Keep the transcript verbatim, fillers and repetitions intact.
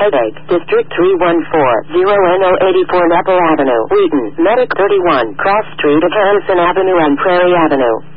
Headache, District three one four zero N O eighty-four Maple Avenue, Wheaton, Medic thirty-one, Cross Street at Harrison Avenue and Prairie Avenue.